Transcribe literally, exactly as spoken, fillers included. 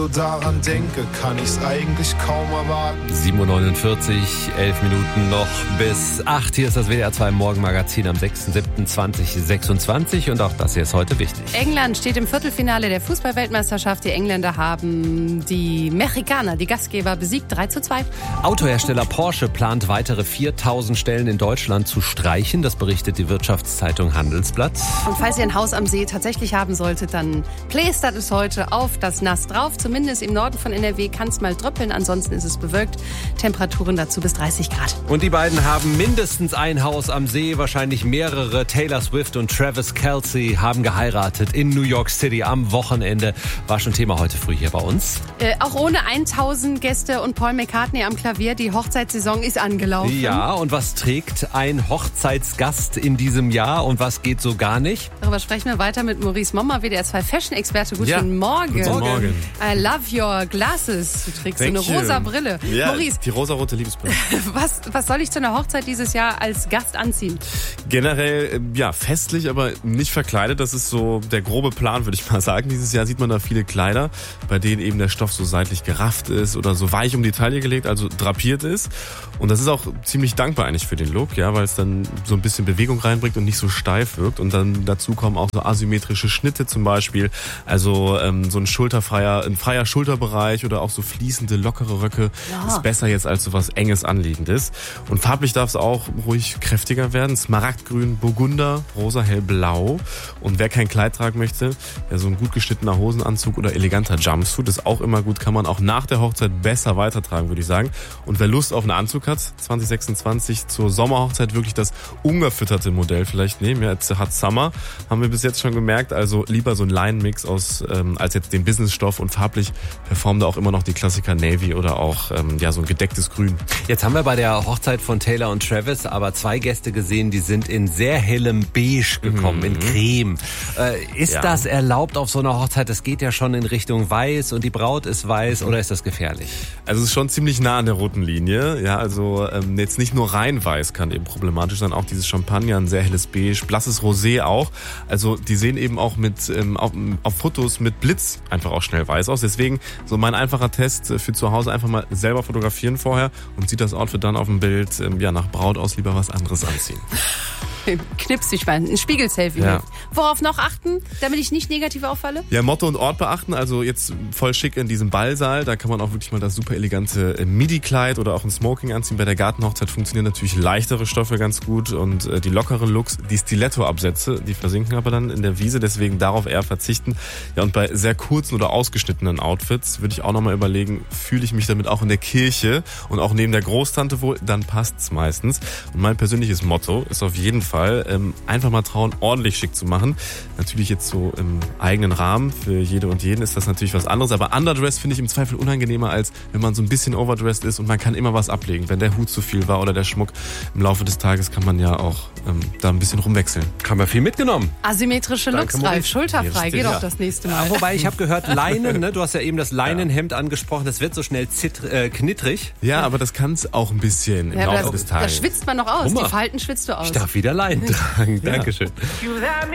daran denke, kann ich's eigentlich kaum erwarten. sieben Uhr neunundvierzig, elf Minuten noch bis acht. Hier ist das W D R zwei Morgenmagazin am sechster siebter zweitausendsechsundzwanzig und auch das hier ist heute wichtig. England steht im Viertelfinale der Fußball-Weltmeisterschaft. Die Engländer haben die Mexikaner, die Gastgeber, besiegt drei zu zwei. Autohersteller Porsche plant weitere viertausend Stellen in Deutschland zu streichen. Das berichtet die Wirtschaftszeitung Handelsblatt. Und falls ihr ein Haus am See tatsächlich haben solltet, dann plästert es heute auf das Nass drauf. Zumindest im Norden von N R W kann es mal tröppeln, ansonsten ist es bewölkt. Temperaturen dazu bis dreißig Grad. Und die beiden haben mindestens ein Haus am See, wahrscheinlich mehrere. Taylor Swift und Travis Kelce haben geheiratet in New York City am Wochenende. War schon Thema heute früh hier bei uns. Äh, auch ohne tausend Gäste und Paul McCartney am Klavier, die Hochzeitssaison ist angelaufen. Ja, und was trägt ein Hochzeitsgast in diesem Jahr und was geht so gar nicht? Darüber sprechen wir weiter mit Maurice Mommer, W D R zwei Fashion-Experte. Guten Ja. Morgen. Guten Morgen. I love your glasses. Du trägst Thank so eine you. rosa Brille. Ja, Maurice, die rosarote Liebesbrille. was, was soll ich zu einer Hochzeit dieses Jahr als Gast anziehen? Generell, äh, ja, festlich, aber nicht verkleidet. Das ist so der grobe Plan, würde ich mal sagen. Dieses Jahr sieht man da viele Kleider, bei denen eben der Stoff so seitlich gerafft ist oder so weich um die Taille gelegt, also drapiert ist. Und das ist auch ziemlich dankbar eigentlich für den Look, ja, weil es dann so ein bisschen Bewegung reinbringt und nicht so steif wirkt. Und dann dazu kommen auch so asymmetrische Schnitte zum Beispiel. Also ähm, so ein schulterfreier, ein freier Schulterbereich oder auch so fließende, lockere Röcke Ja. ist besser jetzt als so was Enges, Anliegendes. Und farblich darf es auch ruhig kräftiger werden. Smaragdgrün, Burgunder, rosa, hellblau. Und wer kein Kleid tragen möchte, ja, so ein gut geschnittener Hosenanzug oder eleganter Jumpsuit ist auch immer gut, kann man auch nach der Hochzeit besser weitertragen, würde ich sagen. Und wer Lust auf einen Anzug hat, zwanzig sechsundzwanzig zur Sommerhochzeit wirklich das ungefütterte Modell vielleicht nehmen. Ja, jetzt hat Summer, haben wir bis jetzt schon gemerkt. Also lieber so ein Leinenmix aus ähm, als jetzt den Businessstoff, und farblich performen da auch immer noch die Klassiker Navy oder auch ähm, ja so ein gedecktes Grün. Jetzt haben wir bei der Hochzeit von Taylor und Travis aber zwei Gäste gesehen, die sind in sehr hellem Beige gekommen, Mhm. in Creme. Äh, ist Ja. das erlaubt auf so einer Hochzeit? Das geht ja schon in Richtung weiß und die Braut ist weiß, oder ist das gefährlich? Also es ist schon ziemlich nah an der roten Linie. Ja, also ähm, jetzt nicht nur rein weiß kann eben problematisch sein, auch dieses Champagner, ein sehr helles Beige, blasses Rosé auch. Also die sehen eben auch mit ähm, auf, auf Fotos mit Blitz einfach auch schnell weiß aus. Deswegen so mein einfacher Test für zu Hause, einfach mal selber fotografieren vorher und sieht das Outfit dann auf dem Bild ähm, ja nach Braut aus, lieber was anderes anziehen. Knips dich mal, ein Spiegel-Selfie. Ja. hilft. Worauf noch achten, damit ich nicht negativ auffalle? Ja, Motto und Ort beachten, also jetzt voll schick in diesem Ballsaal, da kann man auch wirklich mal das super elegante äh, Midi-Kleid oder auch ein Smoking anziehen. Bei der Gartenhochzeit funktionieren natürlich leichtere Stoffe ganz gut und äh, die lockeren Looks, die Stiletto-Absätze, die versinken aber dann in der Wiese, deswegen darauf eher verzichten. Ja, und bei sehr kurzen oder ausgeschnittenen Outfits würde ich auch nochmal überlegen, fühle ich mich damit auch in der Kirche und auch neben der Großtante wohl, dann passt's meistens. Und mein persönliches Motto ist auf jeden Fall, ähm, einfach mal trauen, ordentlich schick zu machen. Natürlich jetzt so im eigenen Rahmen, für jede und jeden ist das natürlich was anderes, aber underdressed finde ich im Zweifel unangenehmer, als wenn man so ein bisschen overdressed ist und man kann immer was ablegen. Wenn der Hut zu viel war oder der Schmuck, im Laufe des Tages kann man ja auch ähm, da ein bisschen rumwechseln. Haben wir viel mitgenommen. Asymmetrische Danke, Looks, Ralf. Maurice. Schulterfrei, Ja, geh doch ja. das nächste Mal. Wobei, ich habe gehört, Leinen, ne? Du hast ja eben das Leinenhemd angesprochen, das wird so schnell zittr- äh, knittrig. Ja, aber das kann es auch ein bisschen im Ja, aber Laufe das, des da Tages. schwitzt man noch aus. Guck mal. Die Falten schwitzt du aus. Ich darf wieder Leinen tragen. Dankeschön.